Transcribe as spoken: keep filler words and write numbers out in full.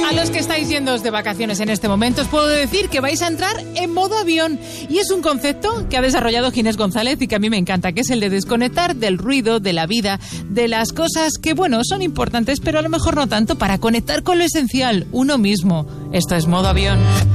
A los que estáis yéndoos de vacaciones en este momento os puedo decir que vais a entrar en modo avión, y es un concepto que ha desarrollado Ginés González y que a mí me encanta, que es el de desconectar del ruido, de la vida, de las cosas que, bueno, son importantes pero a lo mejor no tanto, para conectar con lo esencial, uno mismo. Esto es modo avión.